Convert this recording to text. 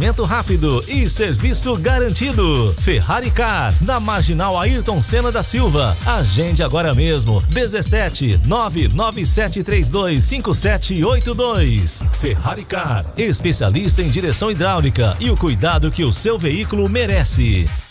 atendimento rápido e serviço garantido. Ferrari Car, na Marginal Ayrton Senna da Silva. Agende agora mesmo. 17 99732 5782. Ferrari Car, especialista em direção hidráulica e o cuidado que o seu veículo merece.